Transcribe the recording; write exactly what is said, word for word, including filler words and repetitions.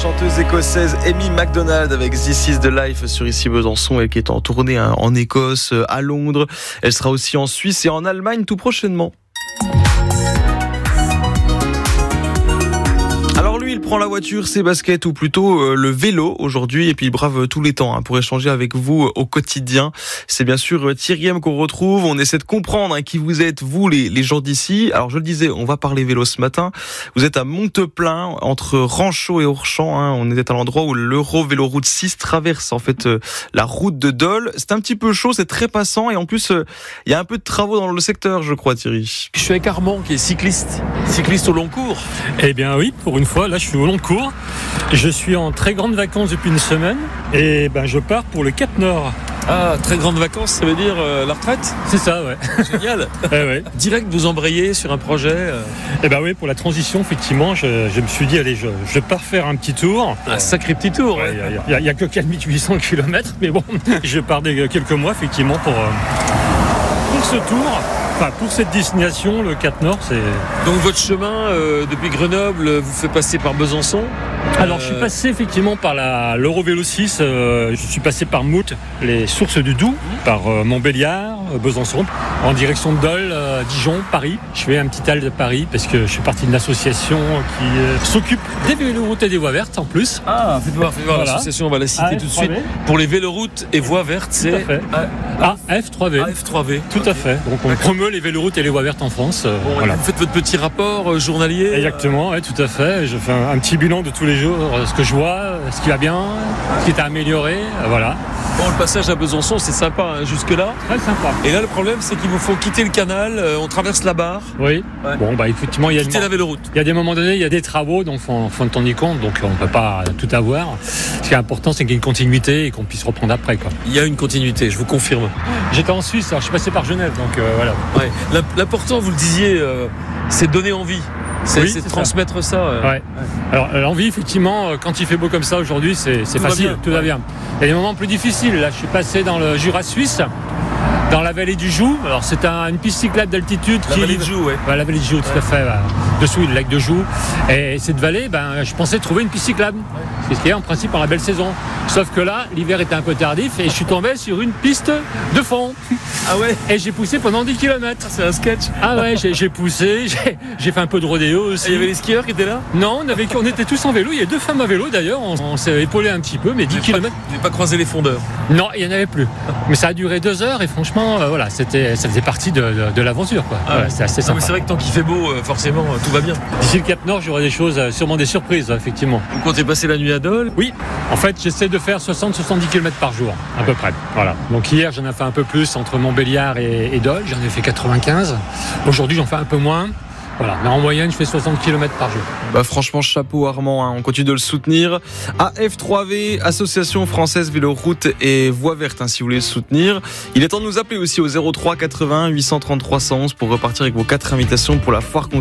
chanteuse écossaise Amy McDonald avec This Is The Life sur Ici Besançon et qui est en tournée hein, en Écosse, à Londres. Elle sera aussi en Suisse et en Allemagne tout prochainement. Alors lui, il prend la voiture, ses baskets ou plutôt euh, le vélo aujourd'hui et puis il brave tous les temps hein, pour échanger avec vous au quotidien. C'est bien sûr euh, Thierry M qu'on retrouve. On essaie de comprendre hein, qui vous êtes, vous les, les gens d'ici. Alors je le disais, on va parler vélo ce matin. Vous êtes à Monteplein, entre Ranchaud et Orchamps. Hein. On était à l'endroit où l'Euro-Véloroute six traverse en fait euh, la route de Dole. C'est un petit peu chaud, c'est très passant et en plus il euh, y a un peu de travaux dans le secteur, je crois, Thierry. Je suis avec Armand qui est cycliste, cycliste au long cours. Eh bien oui, pour une fois, là je suis au long cours. Je suis en très grande vacances depuis une semaine et ben je pars pour le Cap Nord. Ah, très grande vacances, ça veut dire euh, la retraite ? C'est ça, ouais. Génial. eh ouais. Direct, vous embrayez sur un projet euh... Eh ben oui, pour la transition, effectivement, je, je me suis dit, allez, je, je pars faire un petit tour. Un sacré petit tour. Il ouais, ouais. n'y a, a, a que quatre mille huit cents kilomètres, mais bon, je pars de quelques mois, effectivement, pour, euh, pour ce tour. Enfin, pour cette destination, le Cap Nord, c'est... Donc votre chemin, euh, depuis Grenoble, vous fait passer par Besançon ? Alors, euh... je suis passé effectivement par la, l'Eurovélo six, euh, je suis passé par Mout, les sources du Doubs, par euh, Montbéliard, euh, Besançon, en direction de Dole, euh, Dijon, Paris. Je fais un petit hall de Paris parce que je suis partie d'une association qui euh, s'occupe des véloroutes et des voies vertes en plus. Ah, faites voir, faites voir voilà. L'association, on va la citer A F trois V. Tout de suite. Pour les véloroutes et voies vertes, c'est A F trois V. A F trois V. Tout okay. à fait. Donc on promeut les véloroutes et les voies vertes en France. Euh, bon, voilà. Vous faites votre petit rapport euh, journalier. Exactement, ouais, tout à fait. Je fais un, un petit bilan de tous les jours, ce que je vois, ce qui va bien, ce qui est à améliorer, euh, voilà. Bon, le passage à Besançon, c'est sympa hein, jusque-là. Très sympa. Et là, le problème, c'est qu'il vous faut quitter le canal. Euh, on traverse la barre. Oui. Ouais. Bon, bah effectivement, il y a quitter une... la véloroute. Il y a des moments donnés, il y a des travaux, donc faut, faut en tenir compte. Donc on peut pas tout avoir. Ce qui est important, c'est qu'il y ait une continuité et qu'on puisse reprendre après, quoi. Il y a une continuité, je vous confirme. J'étais en Suisse, alors je suis passé par Genève, donc euh, voilà. Ouais. L'important, vous le disiez, euh, c'est de donner envie. C'est, oui, c'est de transmettre ça. ça euh. ouais. Ouais. Alors l'envie, effectivement, quand il fait beau comme ça aujourd'hui, c'est, c'est tout facile, va tout va ouais. bien. Il y a des moments plus difficiles. Là, je suis passé dans le Jura suisse, dans la vallée du Joux. Alors c'est un, une piste cyclable d'altitude. La qui vallée du Joux, ouais. ouais. La vallée du Joux, tout ouais. à fait. Ouais. Dessous, le lac de Joux. Et cette vallée, ben, je pensais trouver une piste cyclable. Ouais. Ce qui est en principe en la belle saison. Sauf que là, l'hiver était un peu tardif et je suis tombé sur une piste de fond. Ah ouais. Et j'ai poussé pendant dix kilomètres. Ah, c'est un sketch. Ah ouais, j'ai, j'ai poussé, j'ai, j'ai fait un peu de rodéo aussi. Et il y avait les skieurs qui étaient là ? Non, on, avait, on était tous en vélo. Il y a deux femmes à vélo d'ailleurs. On, on s'est épaulé un petit peu, mais dix kilomètres. Vous n'avez pas croisé les fondeurs ? Non, il n'y en avait plus. Mais ça a duré deux heures et franchement, euh, voilà, c'était, ça faisait partie de, de, de l'aventure, quoi. Ah voilà, ouais. C'est assez sympa. Ah, mais c'est vrai que tant qu'il fait beau, forcément, tout va bien. D'ici le Cap Nord, j'aurai des choses, sûrement des surprises, effectivement. Vous comptez passer la nuit à Dole ? Oui. En fait, j'essaie de faire soixante à soixante-dix kilomètres par jour, à peu près. Voilà. Donc hier, j'en ai fait un peu plus entre Montbéliard et, et Dole. J'en ai fait quatre-vingt-quinze. Aujourd'hui, j'en fais un peu moins. Voilà, mais en moyenne, je fais soixante kilomètres par jour. Bah franchement, chapeau Armand, hein. On continue de le soutenir. A F trois V, Association Française Véloroute et Voies Vertes, hein, si vous voulez le soutenir. Il est temps de nous appeler aussi au zéro trois quatre-vingts huit cent trente-trois cent onze pour repartir avec vos quatre invitations pour la foire